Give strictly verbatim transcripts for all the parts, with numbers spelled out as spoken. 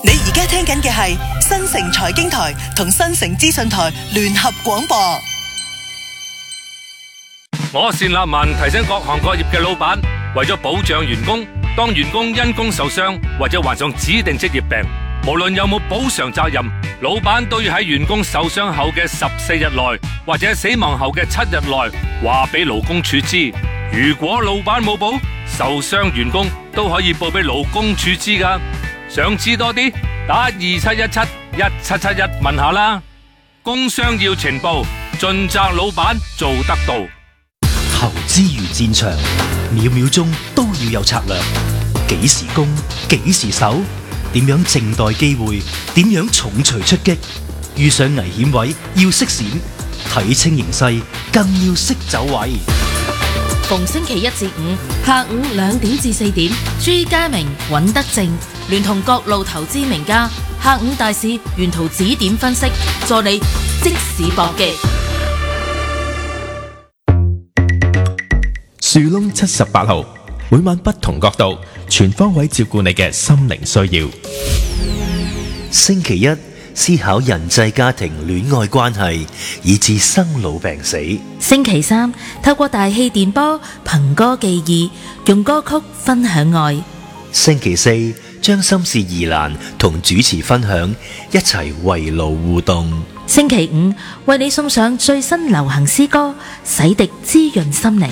你而家聽緊嘅係新城財經台同新城資訊台聯合廣播。 我單立文提醒各行各業嘅老闆，為咗保障員工，當員工因工受傷或者患上指定職業病，無論有冇補償責任，老闆都要喺員工受傷後嘅十四日內，或者死亡後嘅七日內，話俾勞工處知。如果老闆冇報，受傷員工都可以報俾勞工處知噶。想知多啲，打二七一七一七七一問下啦。工傷要呈報，盡責老闆做得到。 投資如戰場，秒秒鐘都要有策略。幾時攻，幾時守，點樣靜待機會，點樣重錘出擊。遇上危險位要識閃，睇清形勢更要識走位。 逢星期一至五下午兩點至四點，朱家明、尹德正聯同各路投資名家，下午大市沿途指點分析，助你即時搏擊。 樹窿七十八號，每晚不同角度，全方位照顧你嘅心靈需要。 星期一思考人際家庭戀愛關係，以至生老病死。 星期三透過大氣電波憑歌寄意，用歌曲分享愛。 星期四將心事疑難同主持分享，一齊圍爐互動。 星期五為你送上最新流行詩歌，洗滌滋潤心靈。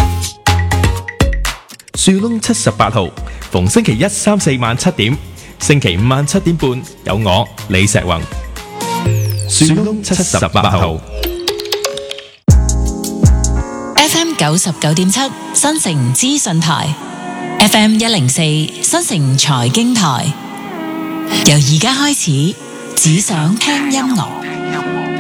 樹窿七十八號，逢星期一、三、四晚七點，星期五晚七點半有我李石宏。樹窿七十八號 F M 九十九點七新城資訊台 ，F M 一零四新城財經台，由而家開始，只想聽音樂。